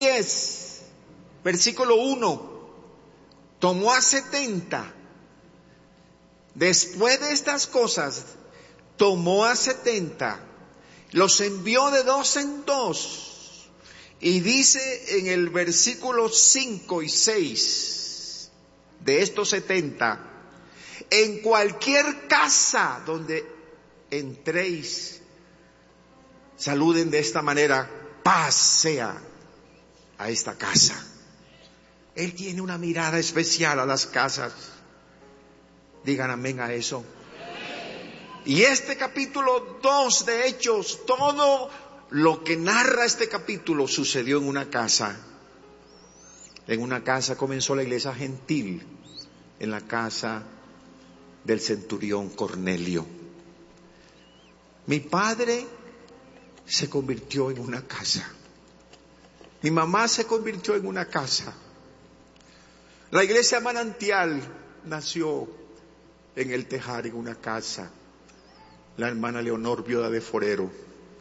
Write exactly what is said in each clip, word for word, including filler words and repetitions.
diez, versículo uno, tomó a setenta. Después de estas cosas, tomó a setenta, los envió de dos en dos. Y dice en el versículo cinco y seis de estos setenta, en cualquier casa donde entréis, saluden de esta manera, paz sea a esta casa. Él tiene una mirada especial a las casas. Digan amén a eso. Y este capítulo dos de Hechos, todo lo que narra este capítulo sucedió en una casa. En una casa comenzó la iglesia gentil, en la casa del centurión Cornelio. Mi padre se convirtió en una casa. Mi mamá se convirtió en una casa. La iglesia Manantial nació en el Tejar, en una casa. La hermana Leonor, viuda de Forero.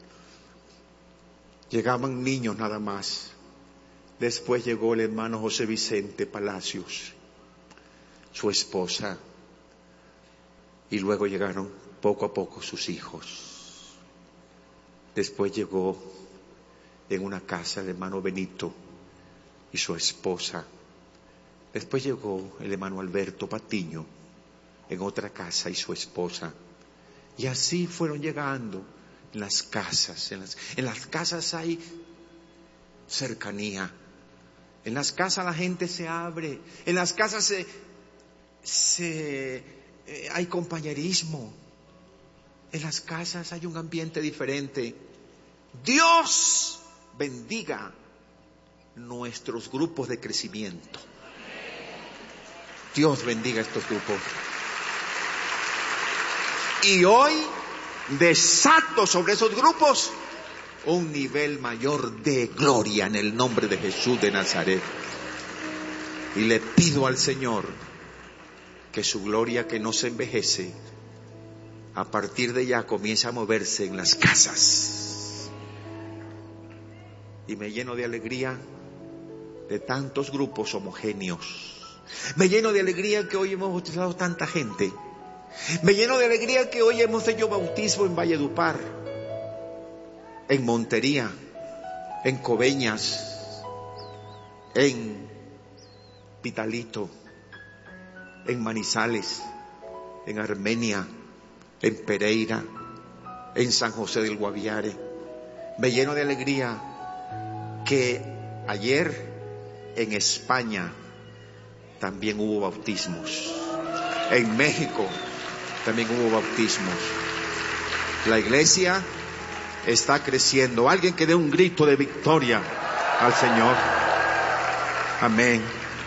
Llegaban niños nada más. Después llegó el hermano José Vicente Palacios, su esposa. Y luego llegaron poco a poco sus hijos. Después llegó en una casa el hermano Benito y su esposa. Después llegó el hermano Alberto Patiño en otra casa y su esposa. Y así fueron llegando en las casas. En las, en las casas hay cercanía. En las casas la gente se abre. En las casas se, se, eh, hay compañerismo. En las casas hay un ambiente diferente. Dios bendiga nuestros grupos de crecimiento. Dios bendiga estos grupos. Y hoy desato sobre esos grupos un nivel mayor de gloria en el nombre de Jesús de Nazaret. Y le pido al Señor que su gloria, que no se envejece, a partir de ya comience a moverse en las casas. Y me lleno de alegría de tantos grupos homogéneos. Me lleno de alegría que hoy hemos bautizado tanta gente. Me lleno de alegría que hoy hemos hecho bautismo en Valledupar, en Montería, en Coveñas, en Pitalito, en Manizales, en Armenia, en Pereira, en San José del Guaviare. Me lleno de alegría que ayer en España también hubo bautismos. En México también hubo bautismos. La iglesia está creciendo. Alguien que dé un grito de victoria al Señor. Amén.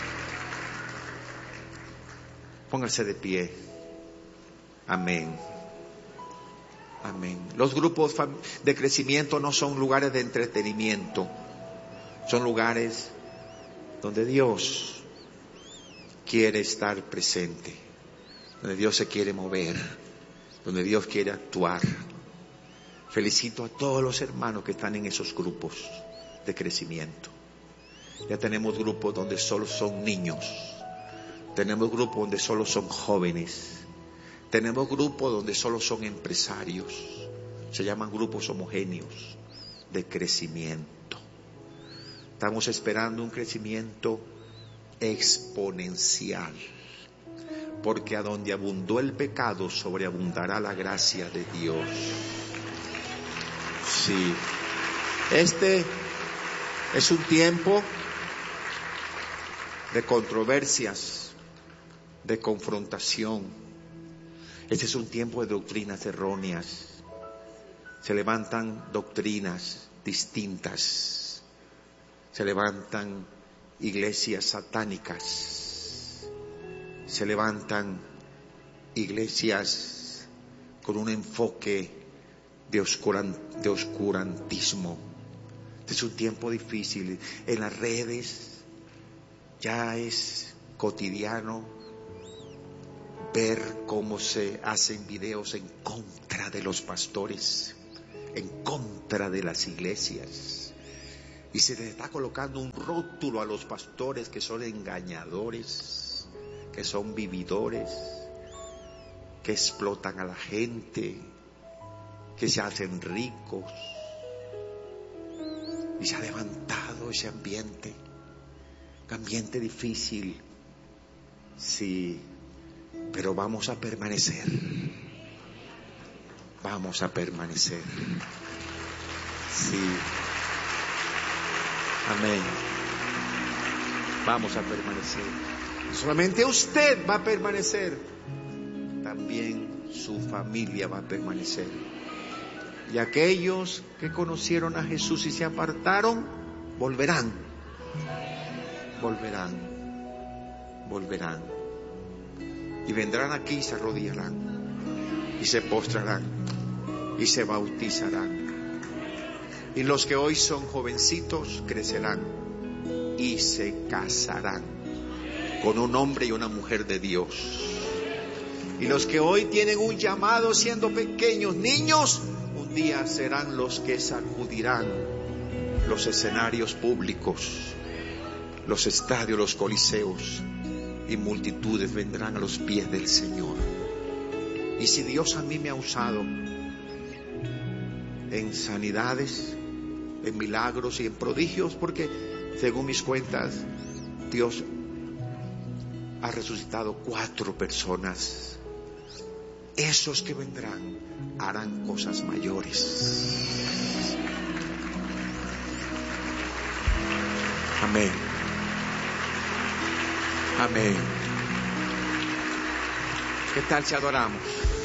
Póngase de pie. Amén. Amén. Los grupos de crecimiento no son lugares de entretenimiento. Son lugares donde Dios quiere estar presente, donde Dios se quiere mover, donde Dios quiere actuar. Felicito a todos los hermanos que están en esos grupos de crecimiento. Ya tenemos grupos donde solo son niños, tenemos grupos donde solo son jóvenes, tenemos grupos donde solo son empresarios. Se llaman grupos homogéneos de crecimiento. Estamos esperando un crecimiento exponencial, porque a donde abundó el pecado, sobreabundará la gracia de Dios. Sí, este es un tiempo de controversias, de confrontación. Este es un tiempo de doctrinas erróneas. Se levantan doctrinas distintas. Se levantan iglesias satánicas. Se levantan iglesias con un enfoque de, oscuran, de oscurantismo. Este es un tiempo difícil. En las redes ya es cotidiano ver cómo se hacen videos en contra de los pastores, en contra de las iglesias, Y se les está colocando un rótulo a los pastores que son engañadores, que son vividores, que explotan a la gente, que se hacen ricos. Y se ha levantado ese ambiente, un ambiente difícil, sí, pero vamos a permanecer, vamos a permanecer, sí, amén, vamos a permanecer. Solamente usted va a permanecer, también su familia va a permanecer. Y aquellos que conocieron a Jesús y se apartaron, volverán, volverán, volverán. Y vendrán aquí y se arrodillarán, y se postrarán, y se bautizarán. Y los que hoy son jovencitos crecerán y se casarán con un hombre y una mujer de Dios. Y los que hoy tienen un llamado siendo pequeños niños, un día serán los que sacudirán los escenarios públicos, los estadios, los coliseos, y multitudes vendrán a los pies del Señor. Y si Dios a mí me ha usado en sanidades, en milagros y en prodigios, porque según mis cuentas Dios ha resucitado cuatro personas, esos que vendrán harán cosas mayores. Amén. Amén. ¿Qué tal si adoramos?